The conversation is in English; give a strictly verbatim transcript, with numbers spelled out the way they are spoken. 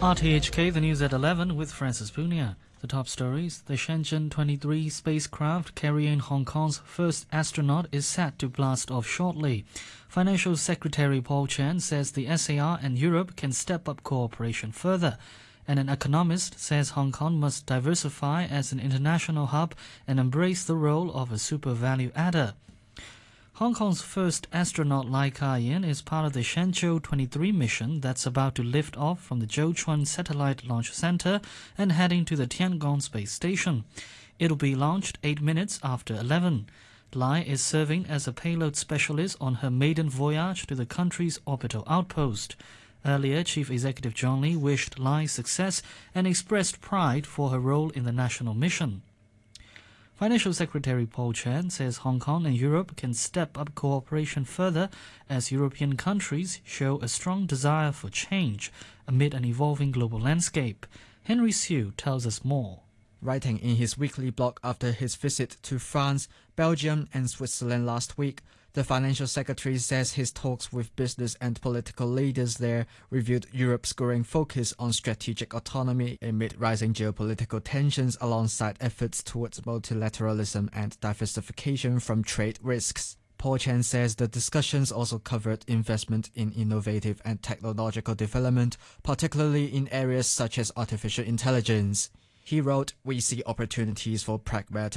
R T H K, the news at eleven with Francis Punia. The top stories. The Shenzhen twenty-three spacecraft carrying Hong Kong's first astronaut is set to blast off shortly. Financial Secretary Paul Chan says the S A R and Europe can step up cooperation further. And an economist says Hong Kong must diversify as an international hub and embrace the role of a super value adder. Hong Kong's first astronaut Lai Ka-yin is part of the Shenzhou twenty-three mission that's about to lift off from the Zhouchuan Satellite Launch Center and heading to the Tiangong Space Station. It'll be launched eight minutes after eleven. Lai is serving as a payload specialist on her maiden voyage to the country's orbital outpost. Earlier, Chief Executive John Lee wished Lai success and expressed pride for her role in the national mission. Financial Secretary Paul Chan says Hong Kong and Europe can step up cooperation further as European countries show a strong desire for change amid an evolving global landscape. Henry Siu tells us more. Writing in his weekly blog after his visit to France, Belgium and Switzerland last week, the Financial Secretary says his talks with business and political leaders there revealed Europe's growing focus on strategic autonomy amid rising geopolitical tensions alongside efforts towards multilateralism and diversification from trade risks. Paul Chan says the discussions also covered investment in innovative and technological development, particularly in areas such as artificial intelligence. He wrote, "We see opportunities for pragmatic